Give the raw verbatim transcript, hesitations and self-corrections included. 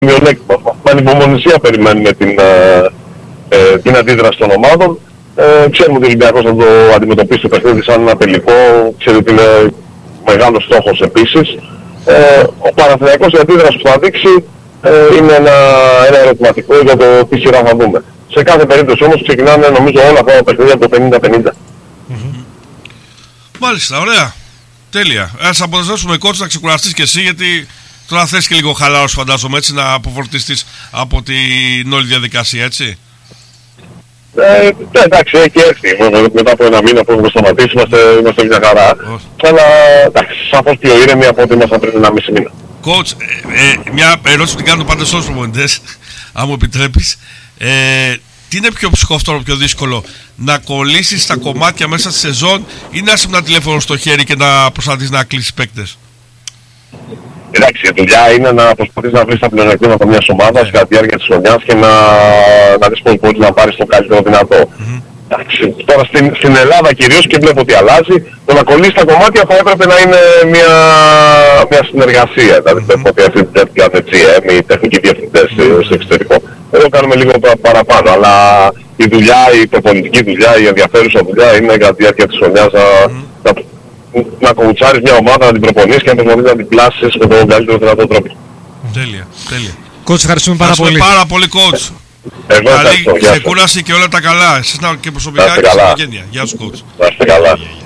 μειονέκτημα. Με ανυπομονησία περιμένουμε την, ε, την αντίδραση των ομάδων. Ε, ξέρουμε ότι ο Ολυμπιακός θα το αντιμετωπίσει το παιχνίδι σαν ένα τελικό, ξέρει ότι είναι μεγάλος στόχος επίσης. Ε, ο Παναθηναϊκός η αντίδραση που θα δείξει ε, είναι ένα, ένα ερωτηματικό για το τι σειρά θα δούμε. Σε κάθε περίπτωση όμως ξεκινάνε νομίζω όλα αυτά τα παιχνίδια από το πενήντα πενήντα. Mm-hmm. Μάλιστα, ωραία. Τέλεια. Ας αποδεσμεύσουμε κότσο να ξεκουραστείς και εσύ, γιατί τώρα θες και λίγο χαλάρωση φαντάζομαι, έτσι, να αποφορτιστείς από την όλη διαδικασία, έτσι. Ε, εντάξει, έχει έρθει. Μετά από ένα μήνα που έχουμε σταματήσει είμαστε, είμαστε μια χαρά. Oh. Αλλά εντάξει, σαφώς πιο ήρεμοι από ό,τι ήμασταν πριν ένα μισή μήνα. Coach, ε, ε, μια ερώτηση που την κάνουν πάντα στους προπονητές, αν μου επιτρέπεις. Ε, τι είναι πιο ψυχοφθόρο, πιο δύσκολο, να κολλήσεις τα κομμάτια μέσα στη σεζόν ή να είσαι με ένα τηλέφωνο στο χέρι και να προσπαθείς να κλείσεις παίκτες? Εντάξει, η δουλειά είναι να προσπαθείς να βρεις τα πλεονεκτήματα μιας ομάδας κατά τη διάρκεια της χρονιάς και να, να δεις πώς μπορείς να πάρεις το καλύτερο δυνατό. Mm-hmm. Εντάξει, τώρα στην, στην Ελλάδα κυρίως, και βλέπω ότι αλλάζει, το να κολλήσεις τα κομμάτια θα έπρεπε να είναι μια, μια συνεργασία. Mm-hmm. Δηλαδή βλέπω ότι αυτή την τζι εμ, οι τεχνικοί διευθυντές mm-hmm. στο εξωτερικό. Εδώ κάνουμε λίγο παραπάνω, αλλά η δουλειά, η προπονητική δουλειά, η ενδιαφέρουσα δουλειά είναι κατά τη διάρκεια της χρονιάς να, mm-hmm. να, να κοουτσάρεις μια ομάδα, να την προπονείς και να προσπαθείς να την πλάσεις με τον καλύτερο δυνατό τρόπο. Τέλεια, τέλεια. Coach, ευχαριστούμε πάρα πολύ. πάρα πολύ, coach. Εγώ καλή ξεκούραση και όλα τα καλά. Εσείς και προσωπικά και στην οικογένεια. Γεια σου, coach. Να είστε καλά.